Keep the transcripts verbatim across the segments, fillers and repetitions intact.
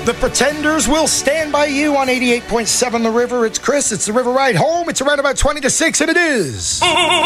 The Pretenders will stand by you on eighty-eight point seven The River. It's Chris. It's the River Ride Home. It's around about twenty to six, and it is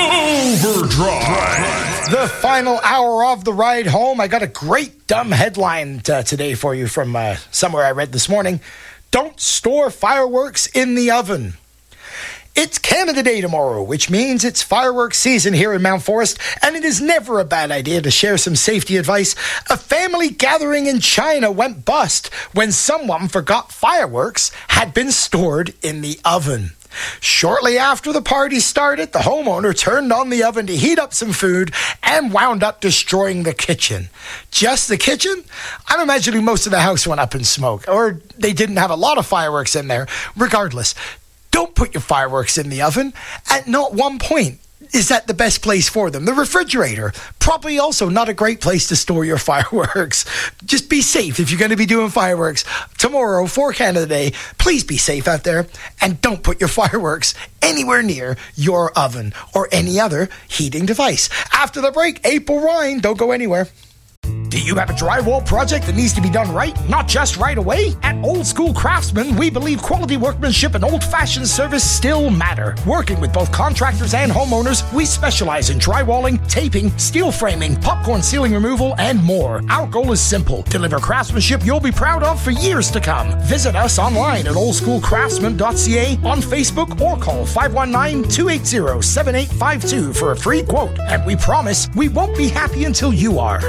Overdrive. The final hour of the ride home. I got a great dumb headline uh, today for you from uh, somewhere I read this morning. Don't store fireworks in the oven. It's Canada Day tomorrow, which means it's fireworks season here in Mount Forest, and it is never a bad idea to share some safety advice. A family gathering in China went bust when someone forgot fireworks had been stored in the oven. Shortly after the party started, the homeowner turned on the oven to heat up some food and wound up destroying the kitchen. Just the kitchen? I'm imagining most of the house went up in smoke, or they didn't have a lot of fireworks in there. Regardless, don't put your fireworks in the oven. At not one point is that the best place for them. The refrigerator, probably also not a great place to store your fireworks. Just be safe if you're going to be doing fireworks tomorrow for Canada Day. Please be safe out there, and don't put your fireworks anywhere near your oven or any other heating device. After the break, April Ryan. Don't go anywhere. Do you have a drywall project that needs to be done right, not just right away? At Old School Craftsman, we believe quality workmanship and old-fashioned service still matter. Working with both contractors and homeowners, we specialize in drywalling, taping, steel framing, popcorn ceiling removal, and more. Our goal is simple: deliver craftsmanship you'll be proud of for years to come. Visit us online at old school craftsman dot c a, on Facebook, or call five one nine, two eight zero, seven eight five two for a free quote. And we promise we won't be happy until you are.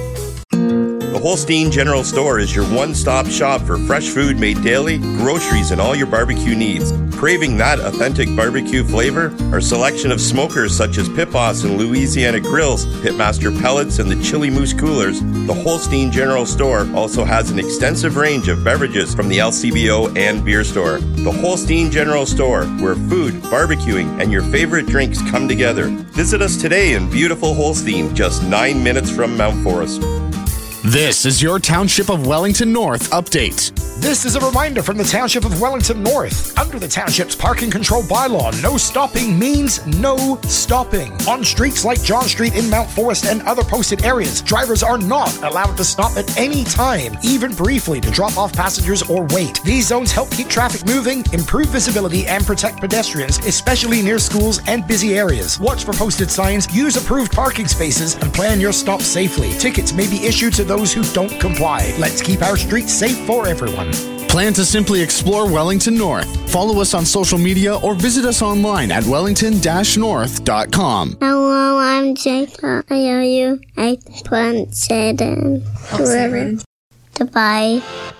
The Holstein General Store is your one-stop shop for fresh food made daily, groceries, and all your barbecue needs. Craving that authentic barbecue flavor? Our selection of smokers such as Pit Boss and Louisiana Grills, Pitmaster Pellets, and the Chili Moose Coolers, the Holstein General Store also has an extensive range of beverages from the L C B O and beer store. The Holstein General Store, where food, barbecuing, and your favorite drinks come together. Visit us today in beautiful Holstein, just nine minutes from Mount Forest. This is your Township of Wellington North update. This is a reminder from the Township of Wellington North. Under the Township's parking control bylaw, no stopping means no stopping. On streets like John Street in Mount Forest and other posted areas, drivers are not allowed to stop at any time, even briefly, to drop off passengers or wait. These zones help keep traffic moving, improve visibility, and protect pedestrians, especially near schools and busy areas. Watch for posted signs, use approved parking spaces, and plan your stop safely. Tickets may be issued to those who don't comply. Let's keep our streets safe for everyone. Plan to simply explore Wellington North. Follow us on social media or visit us online at wellington dash north dot com. Hello, I'm Jacob. I owe you eight point seven. Goodbye.